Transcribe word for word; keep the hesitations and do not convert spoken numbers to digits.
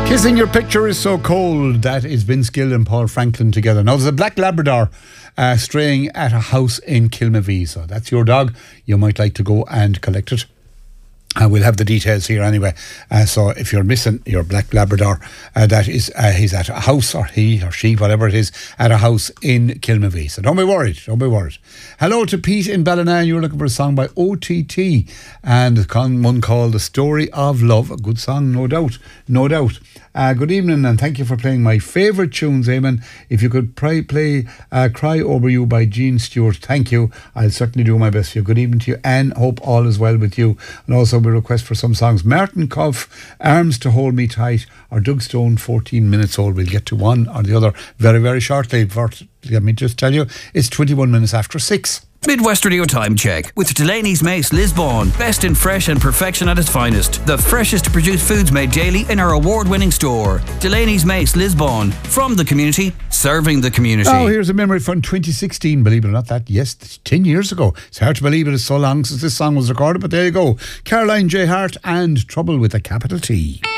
Kissing Your Picture Is So Cold. That is Vince Gill and Paul Franklin together. Now, there's a black Labrador uh, straying at a house in Kilmavee. So that's your dog. You might like to go and collect it. Uh, we'll have the details here anyway. Uh, so if you're missing your black Labrador, uh, that is, uh, he's at a house, or he or she, whatever it is, at a house in Kilmavee. So don't be worried, don't be worried. Hello to Pete in Ballina. You're looking for a song by O T T and one called The Story of Love. A good song, no doubt, no doubt. Uh, good evening and thank you for playing my favourite tunes, Eamon. If you could pray, play uh, Cry Over You by Gene Stewart, thank you. I'll certainly do my best for you. Good evening to you, and hope all is well with you. And also a request for some songs. Martin Cuff, Arms to Hold Me Tight, or Doug Stone, fourteen minutes old. We'll get to one or the other very, very shortly. For, let me just tell you, it's twenty-one minutes after six. Midwest Radio Time Check with Delaney's Mace Lisbon. Best in fresh and perfection at its finest. The freshest produced foods made daily in our award-winning store. Delaney's Mace Lisbon. From the community, serving the community. Oh, here's a memory from twenty sixteen. Believe it or not, that, yes, ten years ago. It's hard to believe it is so long since this song was recorded, but there you go. Caroline J. Hart and Trouble with a Capital T.